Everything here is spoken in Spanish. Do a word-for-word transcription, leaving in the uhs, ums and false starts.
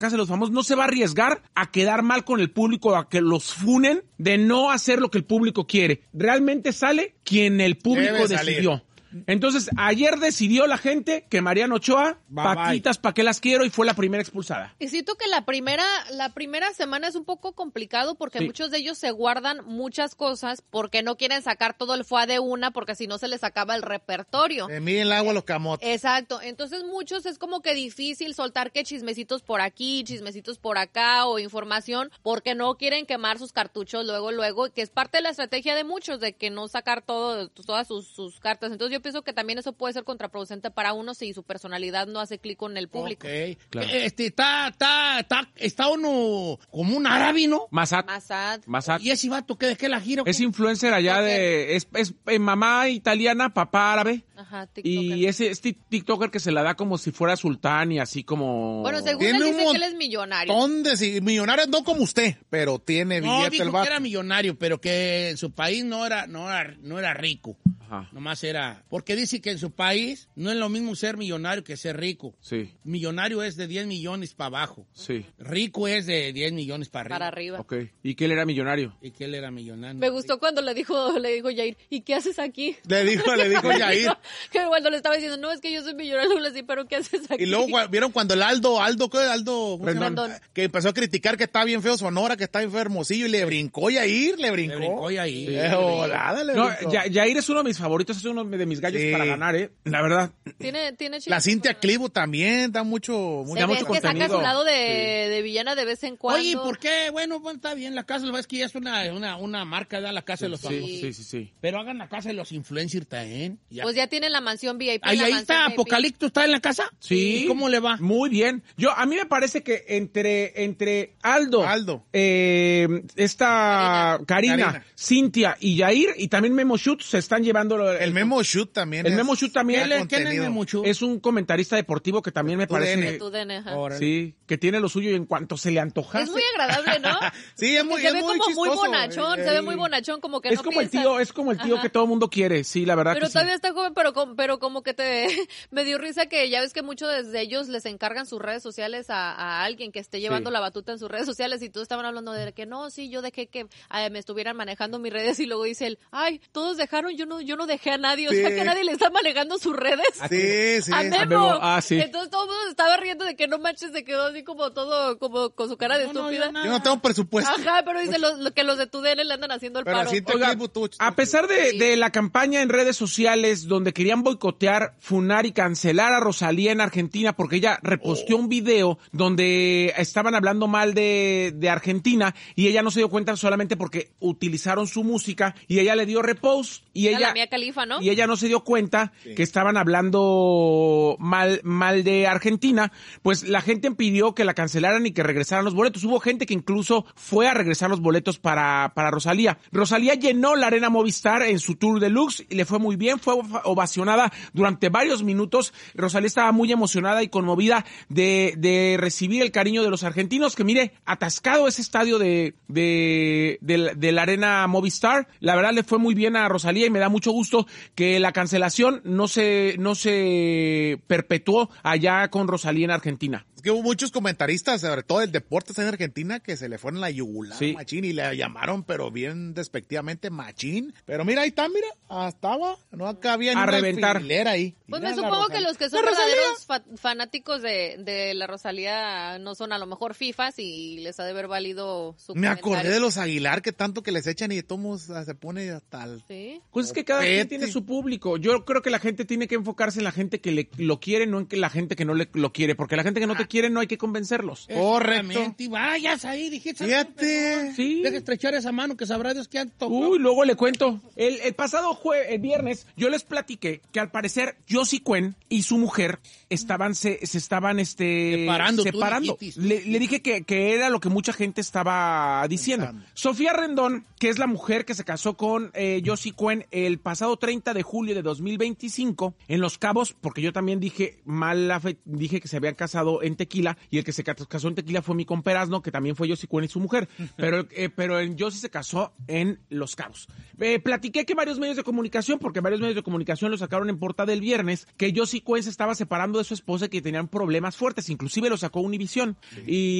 Casa de los Famosos no se va a arriesgar a quedar mal con el público, a que los funen de no hacer lo que el público quiere. Realmente sale quien el público decidió. Entonces, ayer decidió la gente que Mariana Ochoa, bye, Paquitas, ¿para qué las quiero? Y fue la primera expulsada. Y siento que la primera la primera semana es un poco complicado porque sí. muchos de ellos se guardan muchas cosas porque no quieren sacar todo el foie de una porque si no se les acaba el repertorio. De mí el agua los camotes. Exacto. Entonces, muchos es como que difícil soltar que chismecitos por aquí, chismecitos por acá o información porque no quieren quemar sus cartuchos luego, luego, que es parte de la estrategia de muchos de que no sacar todo, todas sus, sus cartas. Entonces, yo pienso que también eso puede ser contraproducente para uno si su personalidad no hace clic con el público. Ok, claro. Este, está, está, está, está uno como un árabe, ¿no? Masad. Masad. Masad. ¿Y ese vato qué, de qué la gira? Es influencer allá okay. de, es, es, es mamá italiana, papá árabe. Ajá, TikToker. Y ese es TikToker que se la da como si fuera sultán y así como... Bueno, según él dice que él es millonario. ¿Dónde? Sí, millonario no como usted, pero tiene billete no, dijo el vato. que era millonario, pero que en su país no era, no era, no era rico. Ajá. Nomás era... Porque dice que en su país no es lo mismo ser millonario que ser rico. Sí. Millonario es de diez millones para abajo. Sí. Rico es de diez millones para arriba. Para arriba. Ok. ¿Y que él era millonario? Y que él era millonario. Me gustó cuando le dijo, le dijo Yair, ¿y qué haces aquí? Le dijo, le dijo Yair. Que cuando le estaba diciendo, no, es que yo soy millonario, le dije, ¿pero qué haces aquí? Y luego vieron cuando el Aldo, Aldo, ¿qué? Aldo, Rendón. Que empezó a criticar que está bien feo Sonora, que está bien feo Hermosillo, y le brincó Yair, le brincó. Le brincó Yair. Sí. Eh, volada, le no, brincó. Yair es uno de mis favoritos, es uno de mis gallos sí. para ganar, ¿eh? La verdad. Tiene, tiene La Cintia Clivo también da mucho, mucho, da mucho que contenido. saca su lado de, sí. de villana de vez en cuando. Oye, ¿por qué? Bueno, bueno, está bien, la casa, es que ya es una, una, una marca, da la casa sí, de los sí, famosos. Sí, sí, sí. Pero hagan la casa de los influencers también. Ya. Pues ya tienen la mansión V I P. Ahí, la ahí mansión está, V I P. Apocalipto está en la casa. Sí. ¿Y cómo le va? Muy bien. Yo, a mí me parece que entre, entre Aldo, Aldo. Eh, esta Karina, Karina, Karina, Cintia y Yair, y también Memo Shoot se están llevando... Lo, el, el Memo Shoot también. El Memo Shoot también. ¿Quién, ¿quién es Memo Shoot? Es un comentarista deportivo que también me tu parece... D N. Tu D N, ajá. Sí, que tiene lo suyo y en cuanto se le antoja. Es muy agradable, ¿no? Sí, es muy, se es ve muy como chistoso. muy bonachón, eh, se ve muy bonachón, como que es no como piensa. el tío, es como el tío Ajá. que todo el mundo quiere, sí, la verdad pero que todavía sí. está joven, pero, pero como que te me dio risa que ya ves que muchos de ellos les encargan sus redes sociales a, a alguien que esté llevando sí. la batuta en sus redes sociales y todos estaban hablando de que no, sí, yo dejé que ay, me estuvieran manejando mis redes y luego dice él, ay, todos dejaron, yo no yo no dejé a nadie, sí. o sea que nadie le está manejando sus redes. Sí, sí. A Memo. A Memo. Ah, sí. Entonces todo el mundo estaba riendo de que no manches, se quedó así como todo, como con su cara de no, estúpida. No, yo no tengo presupuesto. Ajá, pero dice lo, lo que los de tu D N le andan haciendo el pero paro. Así te Oiga, a pesar de, de la campaña en redes sociales donde querían boicotear, funar y cancelar a Rosalía en Argentina porque ella reposteó oh. un video donde estaban hablando mal de, de Argentina y ella no se dio cuenta solamente porque utilizaron su música y ella le dio repost y Era ella la Mía Khalifa, ¿no? y ella no se dio cuenta sí. que estaban hablando mal mal de Argentina, pues la gente pidió que la cancelaran y que regresaran los boletos. Hubo gente que incluso fue a regresar los boletos para para Rosalía. Rosalía llenó la Arena Movistar en su tour deluxe y le fue muy bien, fue ovacionada durante varios minutos. Rosalía estaba muy emocionada y conmovida de, de recibir el cariño de los argentinos, que mire, atascado ese estadio de, de, de, de la Arena Movistar. La verdad le fue muy bien a Rosalía y me da mucho gusto que la cancelación no se, no se perpetuó allá con Rosalía en Argentina. Es que hubo muchos comentaristas, sobre todo del deporte en Argentina, que se le fueron la yugular sí. machín y le llamaron, pero bien despectivamente machín. Pero mira, ahí está, mira, estaba, no cabía ni a reventar. Ahí. Pues me supongo que los que son verdaderos fa fanáticos de, de la Rosalía no son a lo mejor fifas y les ha de haber valido su Me comentario. acordé de los Aguilar, que tanto que les echan y de todos se pone hasta el... ¿Sí? Pues es que cada quien tiene su público. Yo creo que la gente tiene que enfocarse en la gente que le, lo quiere, no en que la gente que no le, lo quiere, porque la gente que no te quiere no hay que convencerlos. Correcto. Y vayas ahí, dijiste. Fíjate. Sí. Deja estrechar esa mano que sabrá Dios que han tocado. Uy, luego le cuento. El, el pasado jue, el viernes yo les platiqué que al parecer Josie Cuen y su mujer estaban se, se estaban este separando. separando. Le, le dije que, que era lo que mucha gente estaba diciendo. Pensando. Sofía Rendón, que es la mujer que se casó con eh, Josie Cuen el pasado treinta de julio de dos mil veinticinco en Los Cabos, porque yo también dije mal la fe, dije que se habían casado en Tequila, y el que se casó en Tequila fue mi compa Erasmo, que también fue Yossi Cuen y su mujer, pero, eh, pero en Yossi se casó en Los Cabos. Eh, platiqué que varios medios de comunicación, porque varios medios de comunicación lo sacaron en portada el viernes, que Yossi Cuen se estaba separando de su esposa y que tenían problemas fuertes, inclusive lo sacó Univisión, sí. y